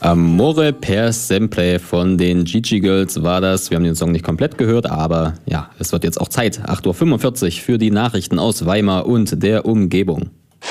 Amore per Sempre von den Gigi Girls war das. Wir haben den Song nicht komplett gehört, aber ja, es wird jetzt auch Zeit. 8.45 Uhr für die Nachrichten aus Weimar und der Umgebung.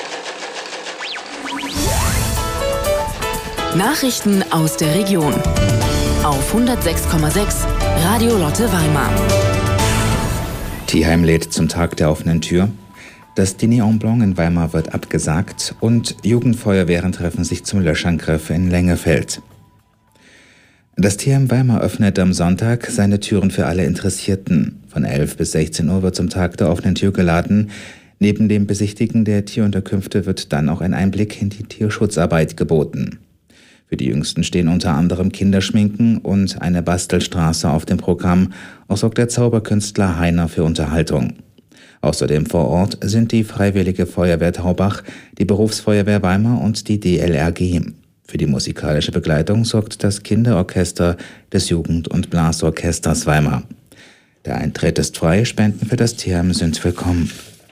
Nachrichten aus der Region auf 106,6 Radio Lotte Weimar. Tierheim lädt zum Tag der offenen Tür. Das Dîner en Blanc in Weimar wird abgesagt und Jugendfeuerwehren treffen sich zum Löschangriff in Lengefeld. Das Tierheim Weimar öffnet am Sonntag seine Türen für alle Interessierten. Von 11 bis 16 Uhr wird zum Tag der offenen Tür geladen. Neben dem Besichtigen der Tierunterkünfte wird dann auch ein Einblick in die Tierschutzarbeit geboten. Für die Jüngsten stehen unter anderem Kinderschminken und eine Bastelstraße auf dem Programm. Auch sorgt der Zauberkünstler Heiner für Unterhaltung. Außerdem vor Ort sind die Freiwillige Feuerwehr Taubach, die Berufsfeuerwehr Weimar und die DLRG. Für die musikalische Begleitung sorgt das Kinderorchester des Jugend- und Blasorchesters Weimar. Der Eintritt ist frei, Spenden für das Tierheim sind willkommen.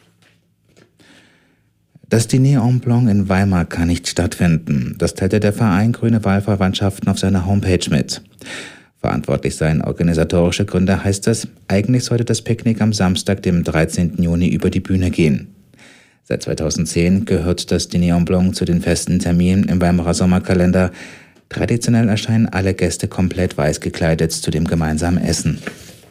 Das Dîner en Blanc in Weimar kann nicht stattfinden. Das teilte der Verein Grüne Wahlverwandtschaften auf seiner Homepage mit. Verantwortlich seien organisatorische Gründe, heißt es. Eigentlich sollte das Picknick am Samstag, dem 13. Juni, über die Bühne gehen. Seit 2010 gehört das Dîner en Blanc zu den festen Terminen im Weimarer Sommerkalender. Traditionell erscheinen alle Gäste komplett weiß gekleidet zu dem gemeinsamen Essen.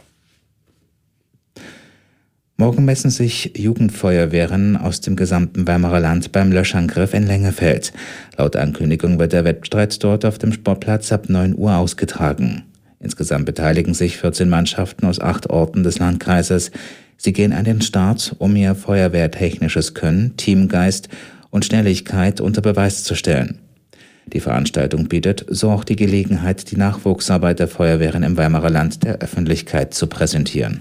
Morgen messen sich Jugendfeuerwehren aus dem gesamten Weimarer Land beim Löschangriff in Lengefeld. Laut Ankündigung wird der Wettstreit dort auf dem Sportplatz ab 9 Uhr ausgetragen. Insgesamt beteiligen sich 14 Mannschaften aus 8 Orten des Landkreises. Sie gehen an den Start, um ihr feuerwehrtechnisches Können, Teamgeist und Schnelligkeit unter Beweis zu stellen. Die Veranstaltung bietet so auch die Gelegenheit, die Nachwuchsarbeit der Feuerwehren im Weimarer Land der Öffentlichkeit zu präsentieren.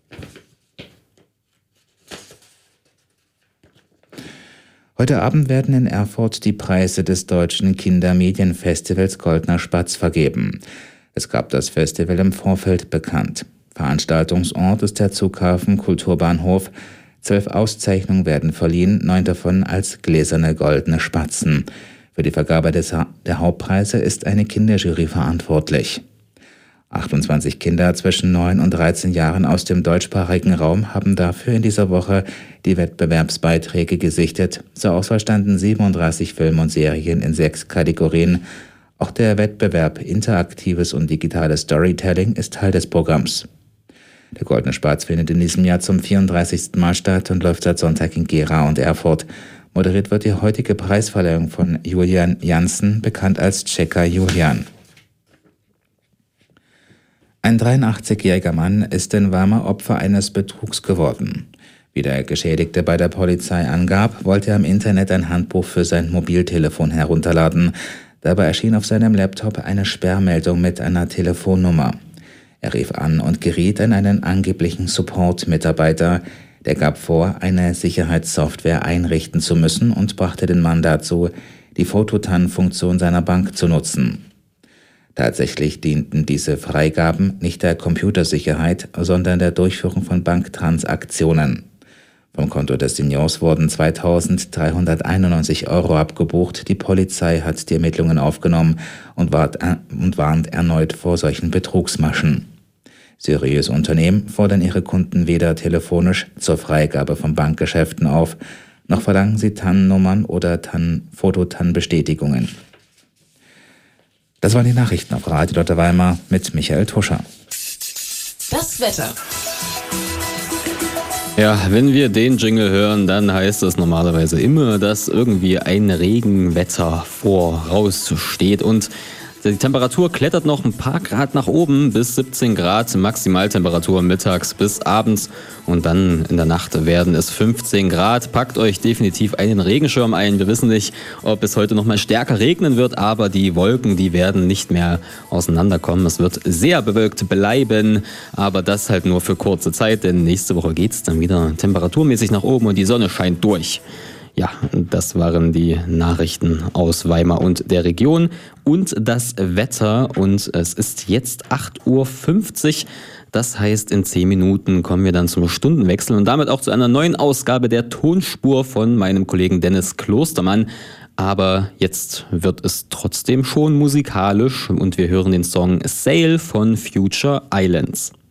Heute Abend werden in Erfurt die Preise des Deutschen Kindermedienfestivals Goldner Spatz vergeben. Es gab das Festival im Vorfeld bekannt. Veranstaltungsort ist der Zughafen Kulturbahnhof. 12 Auszeichnungen werden verliehen, 9 davon als gläserne goldene Spatzen. Für die Vergabe der Hauptpreise ist eine Kinderjury verantwortlich. 28 Kinder zwischen 9 und 13 Jahren aus dem deutschsprachigen Raum haben dafür in dieser Woche die Wettbewerbsbeiträge gesichtet. Zur Auswahl standen 37 Filme und Serien in 6 Kategorien. Auch der Wettbewerb Interaktives und digitales Storytelling ist Teil des Programms. Der Goldene Spatz findet in diesem Jahr zum 34. Mal statt und läuft seit Sonntag in Gera und Erfurt. Moderiert wird die heutige Preisverleihung von Julian Janssen, bekannt als Checker Julian. Ein 83-jähriger Mann ist in Weimar Opfer eines Betrugs geworden. Wie der Geschädigte bei der Polizei angab, wollte er im Internet ein Handbuch für sein Mobiltelefon herunterladen. Dabei erschien auf seinem Laptop eine Sperrmeldung mit einer Telefonnummer. Er rief an und geriet an einen angeblichen Support-Mitarbeiter. Der gab vor, eine Sicherheitssoftware einrichten zu müssen und brachte den Mann dazu, die Fototan-Funktion seiner Bank zu nutzen. Tatsächlich dienten diese Freigaben nicht der Computersicherheit, sondern der Durchführung von Banktransaktionen. Vom Konto des Seniors wurden 2.391 € abgebucht. Die Polizei hat die Ermittlungen aufgenommen und warnt erneut vor solchen Betrugsmaschen. Seriöse Unternehmen fordern ihre Kunden weder telefonisch zur Freigabe von Bankgeschäften auf, noch verlangen sie TAN-Nummern oder Fototan-Bestätigungen. Das waren die Nachrichten auf Radio Lotte Weimar mit Michael Tuscher. Das Wetter. Ja, wenn wir den Jingle hören, dann heißt es normalerweise immer, dass irgendwie ein Regenwetter voraussteht und die Temperatur klettert noch ein paar Grad nach oben bis 17 Grad, Maximaltemperatur mittags bis abends und dann in der Nacht werden es 15 Grad. Packt euch definitiv einen Regenschirm ein. Wir wissen nicht, ob es heute noch mal stärker regnen wird, aber die Wolken, die werden nicht mehr auseinanderkommen. Es wird sehr bewölkt bleiben, aber das halt nur für kurze Zeit, denn nächste Woche geht's dann wieder temperaturmäßig nach oben und die Sonne scheint durch. Ja, das waren die Nachrichten aus Weimar und der Region und das Wetter. Und es ist jetzt 8.50 Uhr. Das heißt, in 10 Minuten kommen wir dann zum Stundenwechsel und damit auch zu einer neuen Ausgabe der Tonspur von meinem Kollegen Dennis Klostermann. Aber jetzt wird es trotzdem schon musikalisch und wir hören den Song Sail von Future Islands.